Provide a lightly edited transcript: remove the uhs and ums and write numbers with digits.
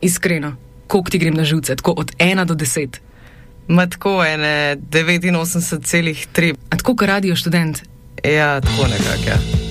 Iskreno, koliko ti grem na živce, tako od 1 do 10? Ma tako, 89,3. A tako, kot radio študent? Ja, tako nekako, ja.